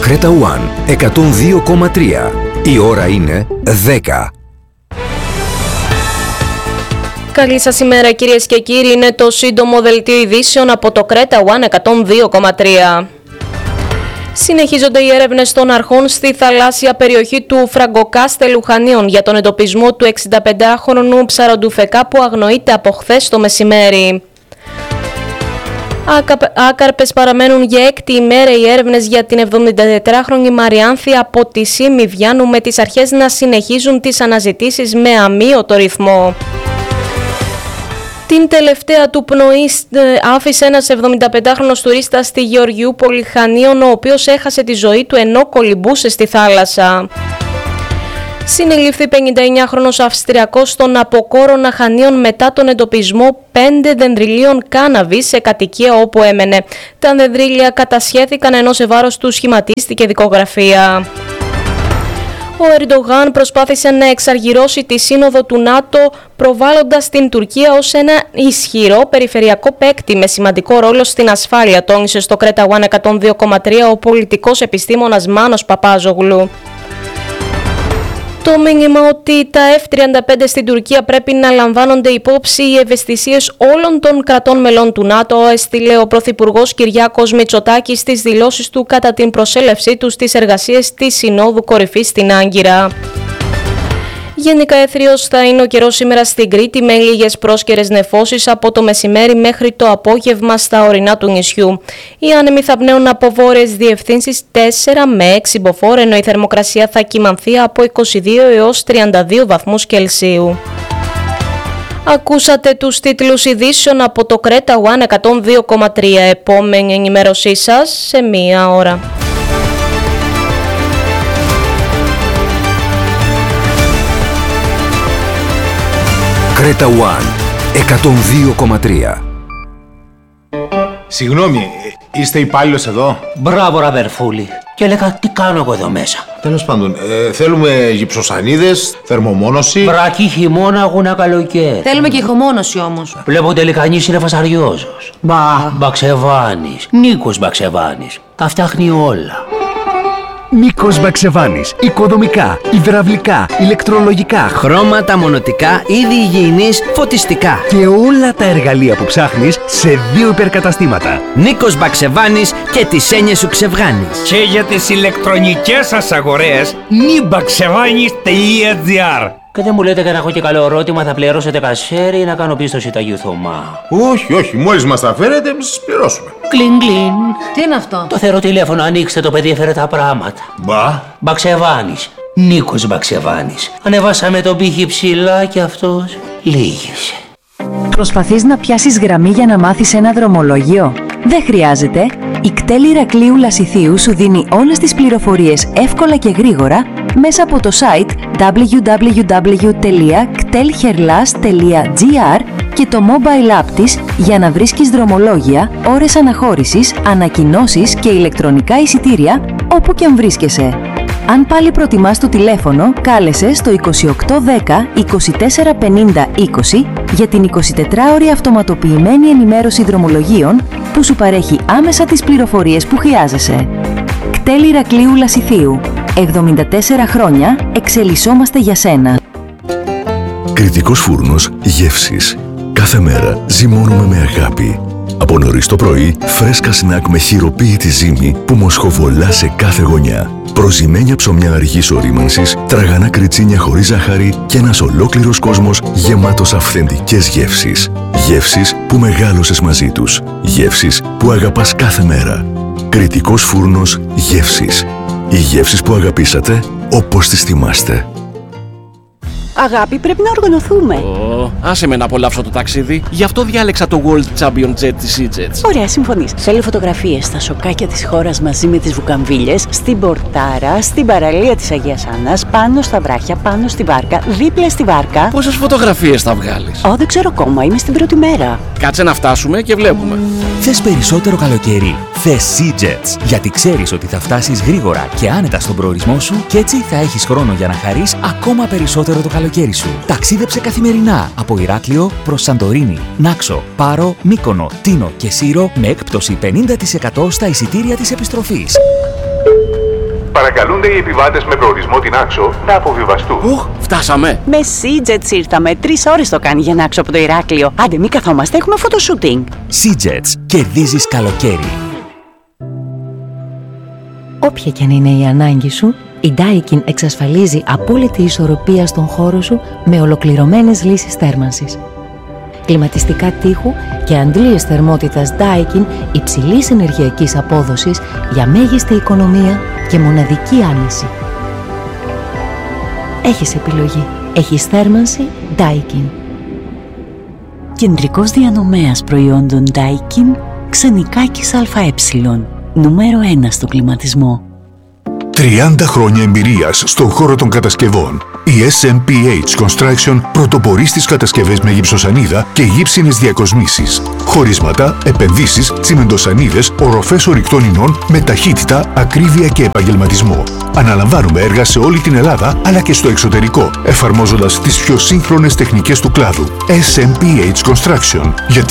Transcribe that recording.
Creta One 102,3. Η ώρα είναι 10. Καλή σας ημέρα κυρίες και κύριοι, είναι το σύντομο δελτίο ειδήσεων από το Creta One 102,3. Συνεχίζονται οι έρευνες των αρχών στη θαλάσσια περιοχή του Φραγκοκάστελου Χανίων για τον εντοπισμό του 65χρονου ψαροντουφεκά που αγνοείται από χθες το μεσημέρι. Άκαρπες παραμένουν για έκτη ημέρα οι έρευνες για την 74χρονη Μαριάνθη από τη Σύμη Βιάννου, με τις αρχές να συνεχίζουν τις αναζητήσεις με αμείωτο ρυθμό. Την τελευταία του πνοή άφησε ένας 75χρονος τουρίστας στη Γεωργιούπολη Χανίων, ο οποίος έχασε τη ζωή του ενώ κολυμπούσε στη θάλασσα. Συνελήφθη 59χρονος Αυστριακός στον Αποκόρονα Χανίων μετά τον εντοπισμό 5 δενδριλίων κάναβης σε κατοικία όπου έμενε. Τα δενδρίλια κατασχέθηκαν ενώ σε βάρος του σχηματίστηκε δικογραφία. Ο Ερντογάν προσπάθησε να εξαργυρώσει τη σύνοδο του ΝΑΤΟ προβάλλοντας την Τουρκία ως ένα ισχυρό περιφερειακό παίκτη με σημαντικό ρόλο στην ασφάλεια, τόνισε στο Creta One 102,3 ο πολιτικός επιστήμονας Μάνος Παπάζογλου. Το μήνυμα ότι τα F-35 στην Τουρκία πρέπει να λαμβάνονται υπόψη οι ευαισθησίες όλων των κρατών μελών του ΝΑΤΟ έστειλε ο Πρωθυπουργός Κυριάκος Μητσοτάκης στις δηλώσεις του κατά την προσέλευσή του στις εργασίες της Συνόδου Κορυφής στην Άγκυρα. Γενικά έθριος θα είναι ο καιρός σήμερα στην Κρήτη, με λίγες πρόσκαιρες νεφώσεις από το μεσημέρι μέχρι το απόγευμα στα ορεινά του νησιού. Οι άνεμοι θα πνέουν από βόρειες διευθύνσεις 4 με 6 μποφόρ, ενώ η θερμοκρασία θα κυμανθεί από 22 έως 32 βαθμούς Κελσίου. Ακούσατε τους τίτλους ειδήσεων από το Creta One 102,3. Επόμενη ενημέρωσή σας σε μία ώρα. Creta One 102,3. Συγγνώμη, είστε υπάλληλος εδώ? Μπράβο ραβερφούλη. Και έλεγα τι κάνω εγώ εδώ μέσα. Τέλος πάντων, θέλουμε γυψοσανίδες, θερμομόνωση. Βρακή χειμώνα, αγούνα καλοκαίρι. Θέλουμε και ηχομόνωση όμως. Βλέπω τελικανής είναι φασαριόζος. Μπαξεβάνης, Νίκος Μπαξεβάνης. Τα φτιάχνει όλα. Νίκος Μπαξεβάνης. Οικοδομικά, υδραυλικά, ηλεκτρολογικά, χρώματα, μονοτικά, είδη υγιεινής, φωτιστικά. Και όλα τα εργαλεία που ψάχνεις σε 2 υπερκαταστήματα. Νίκος Μπαξεβάνης και τις έννοιες σου ξεβγάνεις. Και για τις ηλεκτρονικές σας αγορές, nibaxevanis.gr. Και δεν μου λέτε και να έχω και καλό ερώτημα, θα πληρώσετε κασέρι ή να κάνω πίστοση Ταγιού Θωμά? Όχι, μόλις μας τα φέρετε, εμείς σας πληρώσουμε. Κλιν κλιν. Τι είναι αυτό? Το θεωρώ τηλέφωνο, ανοίξτε το, παιδί έφερε τα πράγματα. Μπαξεβάνης. Νίκος Μπαξεβάνης. Ανεβάσαμε τον πύχη ψηλά και αυτός λύγησε. Προσπαθείς να πιάσεις γραμμή για να μάθεις ένα δρομολόγιο? Δεν χρειάζεται. Η ΚΤΕΛ Ηρακλείου Λασιθίου σου δίνει όλες τις πληροφορίες εύκολα και γρήγορα μέσα από το site www.ktelherlas.gr και το mobile app της για να βρίσκεις δρομολόγια, ώρες αναχώρησης, ανακοινώσεις και ηλεκτρονικά εισιτήρια όπου και αν βρίσκεσαι. Αν πάλι προτιμάς το τηλέφωνο, κάλεσε στο 2810 24 50 20 για την 24ωρη αυτοματοποιημένη ενημέρωση δρομολογίων που σου παρέχει άμεσα τις πληροφορίες που χρειάζεσαι. ΚΤΕΛ Ηρακλείου Λασιθίου. 74 χρόνια εξελισσόμαστε για σένα. Κρητικός φούρνος γεύσης. Κάθε μέρα ζυμώνουμε με αγάπη. Από νωρίς το πρωί, φρέσκα σνακ με χειροποίητη ζύμη που μοσχοβολά σε κάθε γωνιά. Προζυμένια ψωμιά αργής ορίμανσης, τραγανά κριτσίνια χωρίς ζάχαρη και ένας ολόκληρος κόσμος γεμάτος αυθεντικές γεύσεις. Γεύσεις που μεγάλωσες μαζί τους. Γεύσεις που αγαπάς κάθε μέρα. Κρητικός φούρνος γεύσης. Οι γεύσεις που αγαπήσατε όπως τις θυμάστε. Αγάπη, πρέπει να οργανωθούμε. Άσε με να απολαύσω το ταξίδι. Γι' αυτό διάλεξα το World Champion Jet της EasyJet. Ωραία, συμφωνείς. Θέλω φωτογραφίες στα σοκάκια της χώρας μαζί με τις βουκαμβίλες, στην πορτάρα, στην παραλία της Αγίας Άννας, πάνω στα βράχια, πάνω στη βάρκα, δίπλα στη βάρκα. Πόσες φωτογραφίες θα βγάλεις? Δεν ξέρω ακόμα, είμαι στην πρώτη μέρα. Κάτσε να φτάσουμε και βλέπουμε. Θες περισσότερο καλοκαίρι? Θες EasyJet. Γιατί ξέρεις ότι θα φτάσεις γρήγορα και άνετα στον προορισμό σου και έτσι θα έχεις χρόνο για να χαρείς ακόμα περισσότερο το καλοκαίρι σου. Ταξίδεψε καθημερινά από Ηράκλειο προς Σαντορίνη, Νάξο, Πάρο, Μύκονο, Τίνο και Σύρο με έκπτωση 50% στα εισιτήρια της επιστροφής. Παρακαλούνται οι επιβάτες με προορισμό την Άξο να αποβιβαστούν. Φτάσαμε. Με Sea-Jets ήρθαμε. 3 ώρες το κάνει για να Άξο από το Ηράκλειο. Άντε, μην καθόμαστε, έχουμε φωτοσούτινγκ. Sea-Jets. Κερδίζεις καλοκαίρι. Όποια και αν είναι η ανάγκη σου, η Daikin εξασφαλίζει απόλυτη ισορροπία στον χώρο σου με ολοκληρωμένες λύσεις θέρμανσης. Κλιματιστικά τείχου και αντλίες θερμότητας Daikin υψηλής ενεργειακής απόδοσης για μέγιστη οικονομία και μοναδική άνεση. Έχεις επιλογή. Έχεις θέρμανση Daikin. Κεντρικός διανομέας προϊόντων Daikin, Ξενικάκης ΑΕ. Νούμερο 1 στο κλιματισμό. 30 χρόνια εμπειρίας στον χώρο των κατασκευών. Η SMPH Construction πρωτοπορεί στις κατασκευές με γυψοσανίδα και γύψινες διακοσμήσεις. Χωρίσματα, επενδύσεις, τσιμεντοσανίδες, οροφές ορυκτών ινών με ταχύτητα, ακρίβεια και επαγγελματισμό. Αναλαμβάνουμε έργα σε όλη την Ελλάδα αλλά και στο εξωτερικό, εφαρμόζοντας τις πιο σύγχρονες τεχνικές του κλάδου. SMPH Construction. Γιατί